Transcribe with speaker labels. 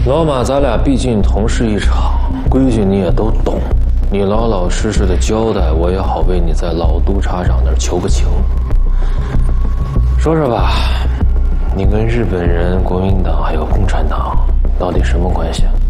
Speaker 1: 老马，咱俩毕竟同事一场，规矩你也都懂，你老老实实的交代，我也好为你在老督察长那儿求个情。说说吧，你跟日本人、国民党还有共产党到底什么关系啊？